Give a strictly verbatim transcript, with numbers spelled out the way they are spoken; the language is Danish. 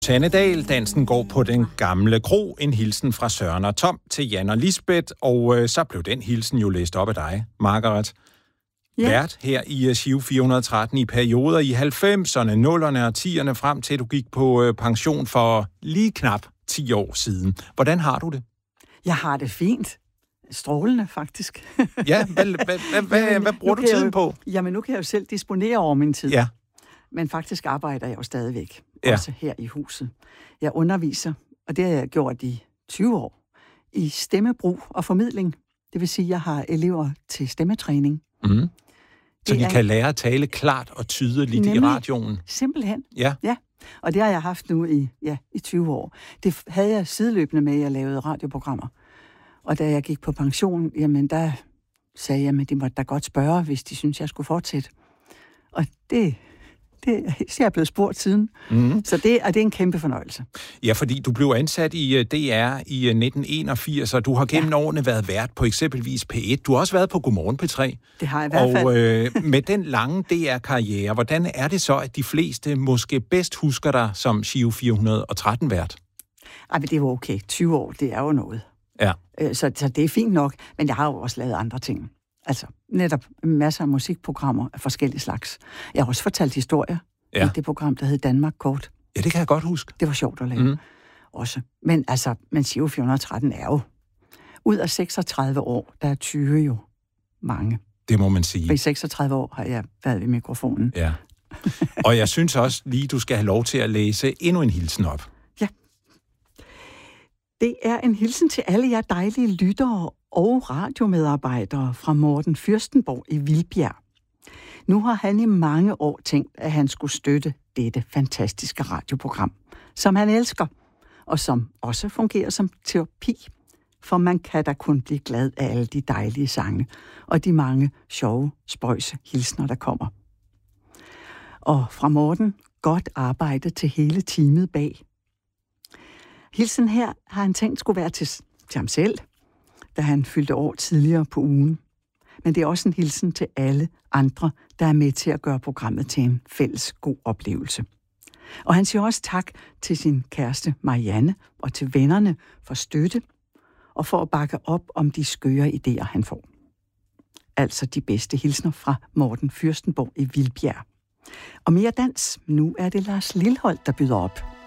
Tanne Dahl, dansen går på den gamle kro. En hilsen fra Søren og Tom til Jan og Lisbeth, og øh, så blev den hilsen jo læst op af dig, Margaret. Ja. Vært her i uh, Giro fire hundrede og tretten i perioder i halvfemserne, nullerne og tierne frem til du gik på øh, pension for lige knap ti år siden. Hvordan har du det? Jeg har det fint. Strålende, faktisk. Ja, hvad, hvad, hvad, hvad, hvad bruger du tiden jo, på? Jamen, nu kan jeg jo selv disponere over min tid. Ja. Men faktisk arbejder jeg jo stadigvæk, ja. også her i huset. Jeg underviser, og det har jeg gjort i tyve år, i stemmebrug og formidling. Det vil sige, at jeg har elever til stemmetræning. Mm. Så de er... kan lære at tale klart og tydeligt i radioen? Simpelthen. Ja. ja. Og det har jeg haft nu i, ja, i tyve år. Det havde jeg sideløbende med, at jeg lavede radioprogrammer. Og da jeg gik på pension, jamen der sagde jeg, at de måtte da godt spørge, hvis de synes jeg skulle fortsætte. Og det... Det er jeg blevet spurgt siden. Mm. Så det, og det er en kæmpe fornøjelse. Ja, fordi du blev ansat i D R i nitten enogfirs, og du har gennem ja. årene været vært på eksempelvis P et. Du har også været på Godmorgen P tre. Det har jeg i hvert fald. Og øh, med den lange D R-karriere, hvordan er det så, at de fleste måske bedst husker dig som Giro fire hundrede og tretten-vært? Ej, men det er jo okay. tyve år, det er jo noget. Ja. Så, så det er fint nok, men jeg har jo også lavet andre ting. Altså, netop masser af musikprogrammer af forskellige slags. Jeg har også fortalt historier ja. i det program, der hed Danmark Kort. Ja, det kan jeg godt huske. Det var sjovt at lave. Mm. Også. Men altså, men Giro fire hundrede og tretten er jo... Ud af seksogtredive år, der er tyve jo mange. Det må man sige. For i seksogtredive år har jeg været ved mikrofonen. Ja. Og jeg synes også lige, du skal have lov til at læse endnu en hilsen op. Ja. Det er en hilsen til alle jer dejlige lyttere og radiomedarbejdere fra Morten Fyrstenborg i Vildbjerg. Nu har han i mange år tænkt, at han skulle støtte dette fantastiske radioprogram, som han elsker, og som også fungerer som terapi. For man kan da kun blive glad af alle de dejlige sange, og de mange sjove, spøjse hilsner, der kommer. Og fra Morten, godt arbejde til hele teamet bag. Hilsen her har han tænkt skulle være til, til ham selv, da han fyldte år tidligere på ugen. Men det er også en hilsen til alle andre, der er med til at gøre programmet til en fælles god oplevelse. Og han siger også tak til sin kæreste Marianne og til vennerne for støtte og for at bakke op om de skøre idéer, han får. Altså de bedste hilsner fra Morten Fyrstenborg i Vildbjerg. Og mere dans. Nu er det Lars Lilholt, der byder op.